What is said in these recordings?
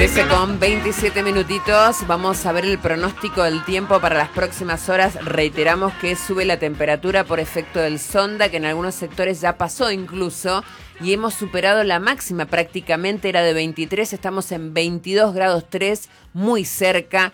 13:27 minutitos. Vamos a ver el pronóstico del tiempo para las próximas horas. Reiteramos que sube la temperatura por efecto del sonda, que en algunos sectores ya pasó incluso, y hemos superado la máxima, prácticamente era de 23, estamos en 22 grados 3, muy cerca.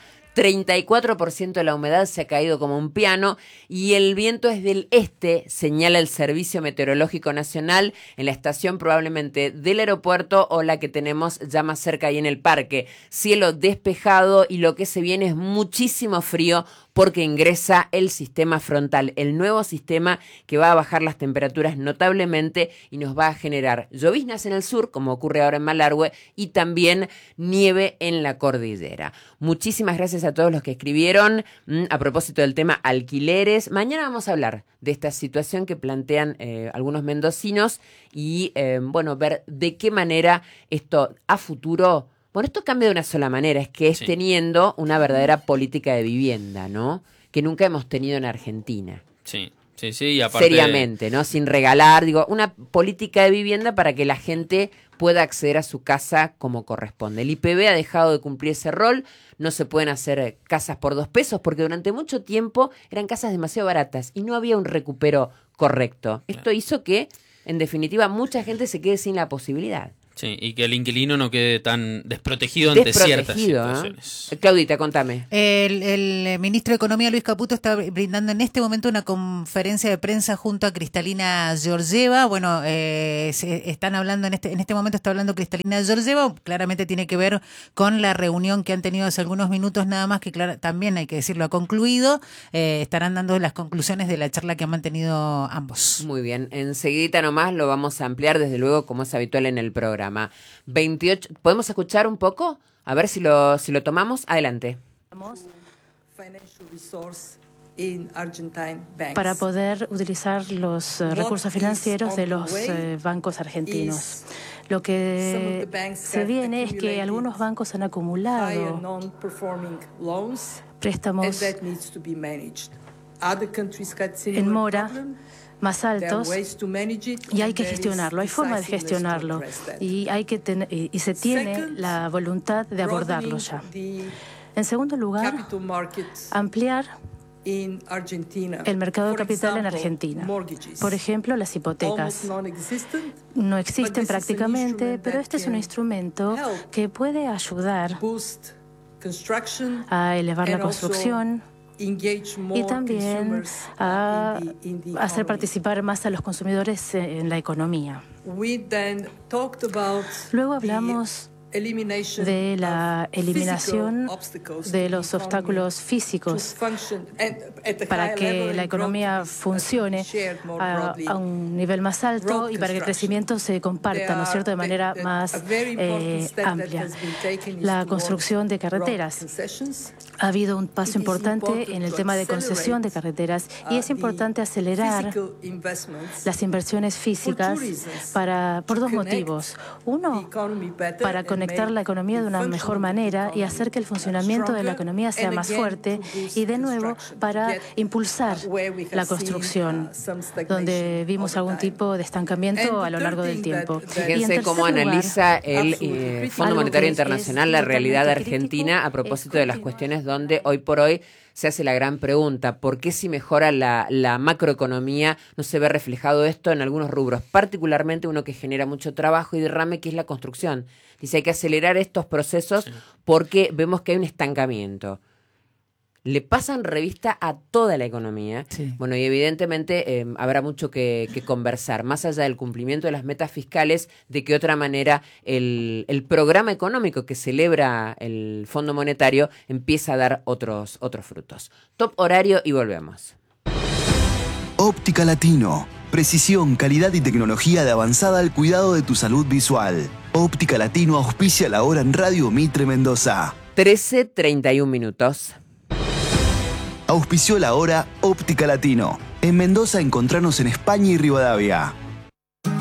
34% de la humedad, se ha caído como un piano, y el viento es del este, señala el Servicio Meteorológico Nacional, en la estación probablemente del aeropuerto o la que tenemos ya más cerca ahí en el parque. Cielo despejado, y lo que se viene es muchísimo frío porque ingresa el sistema frontal, el nuevo sistema que va a bajar las temperaturas notablemente y nos va a generar lloviznas en el sur, como ocurre ahora en Malargüe, y también nieve en la cordillera. Muchísimas gracias a todos los que escribieron a propósito del tema alquileres. Mañana vamos a hablar de esta situación que plantean algunos mendocinos y ver de qué manera esto a futuro... Bueno, esto cambia de una sola manera, es que es teniendo una verdadera política de vivienda, ¿no? Que nunca hemos tenido en Argentina. Sí, y aparte... Seriamente, ¿no? Sin regalar, una política de vivienda para que la gente pueda acceder a su casa como corresponde. El IPB ha dejado de cumplir ese rol, no se pueden hacer casas por 2 pesos porque durante mucho tiempo eran casas demasiado baratas y no había un recupero correcto. Esto hizo que, en definitiva, mucha gente se quede sin la posibilidad. Sí, y que el inquilino no quede tan desprotegido ante ciertas situaciones. Claudita, contame. El ministro de Economía, Luis Caputo, está brindando en este momento una conferencia de prensa junto a Cristalina Georgieva. Bueno, están hablando en este momento está hablando Cristalina Georgieva. Claramente tiene que ver con la reunión que han tenido hace algunos minutos nada más, que también hay que decirlo, ha concluido. Estarán dando las conclusiones de la charla que han mantenido ambos. Muy bien, enseguidita nomás lo vamos a ampliar, desde luego, como es habitual en el programa. 28, ¿podemos escuchar un poco? A ver si lo tomamos. Adelante. Para poder utilizar los recursos financieros de los bancos argentinos. Lo que se viene es que algunos bancos han acumulado préstamos en mora más altos, y hay que gestionarlo, hay forma de gestionarlo, y se tiene la voluntad de abordarlo ya. En segundo lugar, ampliar el mercado de capital en Argentina. Por ejemplo, las hipotecas no existen prácticamente, pero este es un instrumento que puede ayudar a elevar la construcción y también a hacer participar más a los consumidores en la economía. Luego hablamos de la eliminación de los obstáculos físicos para que la economía funcione a un nivel más alto y para que el crecimiento se comparta, ¿no es cierto?, de manera más amplia. La construcción de carreteras. Ha habido un paso importante en el tema de concesión de carreteras y es importante acelerar las inversiones físicas por 2 motivos. Uno, para conectar la economía de una mejor manera y hacer que el funcionamiento de la economía sea más fuerte, y de nuevo para impulsar la construcción, donde vimos algún tipo de estancamiento a lo largo del tiempo. Fíjense cómo analiza el Fondo Monetario Internacional la realidad de Argentina a propósito de las cuestiones donde hoy por hoy se hace la gran pregunta: ¿por qué si mejora la macroeconomía no se ve reflejado esto en algunos rubros? Particularmente uno que genera mucho trabajo y derrame, que es la construcción. Dice, hay que acelerar estos procesos porque vemos que hay un estancamiento. Le pasan revista a toda la economía. Sí. Bueno, y evidentemente habrá mucho que conversar, más allá del cumplimiento de las metas fiscales, de qué otra manera el programa económico que celebra el Fondo Monetario empieza a dar otros frutos. Top horario y volvemos. Óptica Latino. Precisión, calidad y tecnología de avanzada al cuidado de tu salud visual. Óptica Latino auspicia la hora en Radio Mitre Mendoza. 13:31 minutos. Auspició la hora Óptica Latino. En Mendoza encontranos en España y Rivadavia.